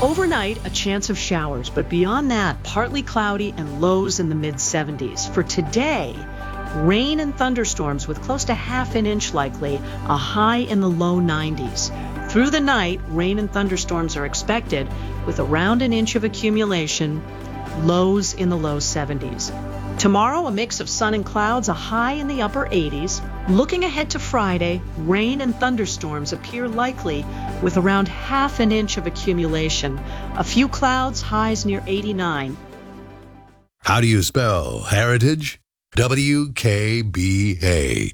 Overnight, a chance of showers, but beyond that, partly cloudy and lows in the mid-70s. For today, rain and thunderstorms with close to half an inch likely, a high in the low 90s. Through the night, rain and thunderstorms are expected with around an inch of accumulation, lows in the low 70s. Tomorrow, a mix of sun and clouds, a high in the upper 80s. Looking ahead to Friday, rain and thunderstorms appear likely with around half an inch of accumulation. A few clouds, highs near 89. How do you spell heritage? WKBH.